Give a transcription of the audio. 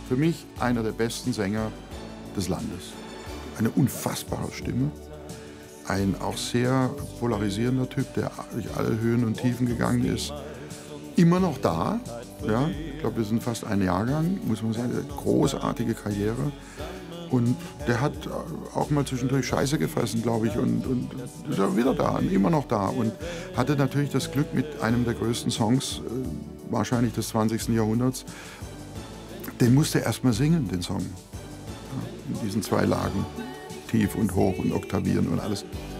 für mich einer der besten Sänger des Landes. Eine unfassbare Stimme, ein auch sehr polarisierender Typ, der durch alle Höhen und Tiefen gegangen ist. Immer noch da, ja, ich glaube, wir sind fast ein Jahrgang, muss man sagen, großartige Karriere. Und der hat auch mal zwischendurch Scheiße gefressen, glaube ich, und ist ja wieder da und immer noch da. Und hatte natürlich das Glück, mit einem der größten Songs, wahrscheinlich des 20. Jahrhunderts, den musste er erst mal singen, den Song. Ja, in diesen zwei Lagen, tief und hoch und oktavieren und alles.